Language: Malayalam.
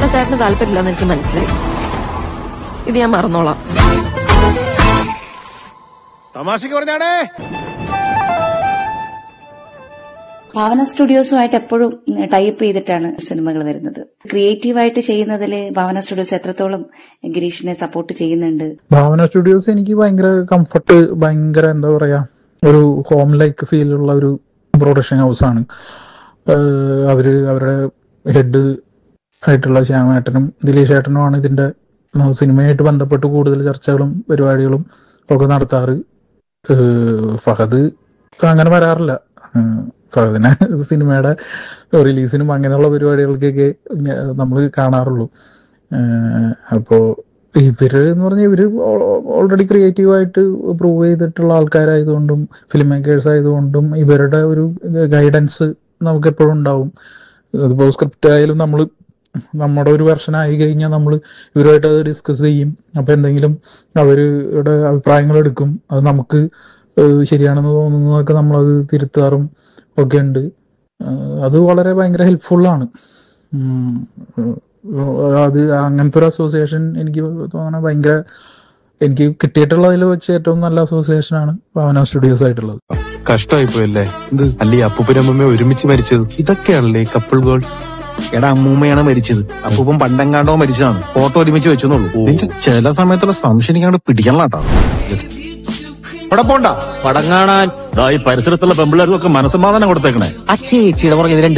ചേട്ടന് താല്പര്യമില്ലെന്ന് എനിക്ക് മനസ്സിലായി. ഇത് ഞാൻ മറന്നോളാം. തമാശക്ക് പറഞ്ഞാണേ. ഭാവന സ്റ്റുഡിയോസുമായിട്ട് എപ്പോഴും ടൈപ്പ് ചെയ്തിട്ടാണ് സിനിമകൾ വരുന്നത്. ക്രിയേറ്റീവായിട്ട് ചെയ്യുന്നതിൽ ഭാവന സ്റ്റുഡിയോസ് എത്രത്തോളം ഗിരീഷിനെ സപ്പോർട്ട് ചെയ്യുന്നുണ്ട്? ഭാവന സ്റ്റുഡിയോസ് എനിക്ക് ഭയങ്കര കംഫർട്ട്, ഭയങ്കര എന്താ പറയാ, ഒരു ഹോം ലൈക്ക് ഫീലുള്ള ഒരു പ്രൊഡക്ഷൻ ഹൗസാണ്. അവരുടെ ഹെഡ് ആയിട്ടുള്ള ശ്യാമേട്ടനും ദിലീഷ് ഏട്ടനുമാണ് ഇതിന്റെ സിനിമയായിട്ട് ബന്ധപ്പെട്ട് കൂടുതൽ ചർച്ചകളും പരിപാടികളും ഒക്കെ നടത്താറ്. ഫഹദ് അങ്ങനെ വരാറില്ല. ഫഹദിനെ സിനിമയുടെ റിലീസിനും അങ്ങനെയുള്ള പരിപാടികൾക്കൊക്കെ നമ്മൾ കാണാറുള്ളൂ. അപ്പോ ഇവര് എന്ന് പറഞ്ഞാൽ ഇവര് ഓൾറെഡി ക്രിയേറ്റീവായിട്ട് പ്രൂവ് ചെയ്തിട്ടുള്ള ആൾക്കാരായതുകൊണ്ടും ഫിലിം മേക്കേഴ്സ് ആയതുകൊണ്ടും ഇവരുടെ ഒരു ഗൈഡൻസ് നമുക്ക് എപ്പോഴും ഉണ്ടാവും. അതിപ്പോ സ്ക്രിപ്റ്റ് ആയാലും നമ്മുടെ ഒരു വെർഷൻ ആയി കഴിഞ്ഞാൽ നമ്മൾ ഇവരുമായിട്ട് അത് ഡിസ്കസ് ചെയ്യും. അപ്പൊ എന്തെങ്കിലും അവരുടെ അഭിപ്രായങ്ങൾ എടുക്കും. അത് നമുക്ക് ശരിയാണെന്ന് തോന്നുന്നതൊക്കെ നമ്മളത് തിരുത്താറും ഒക്കെ ഉണ്ട്. അത് വളരെ ഭയങ്കര ഹെൽപ്ഫുള്ളാണ്. അത് അങ്ങനത്തെ ഒരു അസോസിയേഷൻ എനിക്ക് തോന്നുന്ന ഭയങ്കര, എനിക്ക് കിട്ടിയിട്ടുള്ളതിൽ വെച്ച് ഏറ്റവും നല്ല അസോസിയേഷൻ ആണ് ഭാവന സ്റ്റുഡിയോസ് ആയിട്ടുള്ളത്. കഷ്ടമായിപ്പോയല്ലേ ഇത്? അല്ലേ അപ്പൂപ്പനമ്മ ഒരുമിച്ച് മരിച്ചത്? ഇതൊക്കെയാണല്ലേ കപ്പിൾ ഗേൾസ്? എടാ അമ്മൂമ്മയാണ് മരിച്ചത്, അപ്പൂപ്പൻ പണ്ടെങ്ങാണ്ടോ മരിച്ചതാണ്. ഫോട്ടോ ഒരുമിച്ച് വെച്ചെന്നുള്ളൂ. ഇതിന്റെ ചില സമയത്തുള്ള സംശയം എനിക്ക് അങ്ങോട്ട് പിടിക്കണല്ലോ. അവിടെ പോണ്ട പടം കാണാൻ ഈ പരിസരത്തുള്ള പെമ്പിള്ളേർക്കൊക്കെ മനസ്സമാധാനം കൊടുത്തേക്കണേ. ആ ചേച്ചിയുടെ പുറകെ